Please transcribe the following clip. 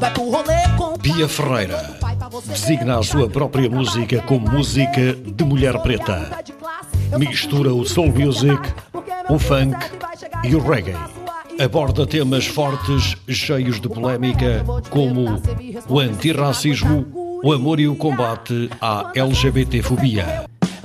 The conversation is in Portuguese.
Bia Ferreira designa a sua própria música como música de mulher preta. Mistura o soul music, o funk e o reggae. Aborda temas fortes, cheios de polémica, como o antirracismo, o amor e o combate à LGBTfobia.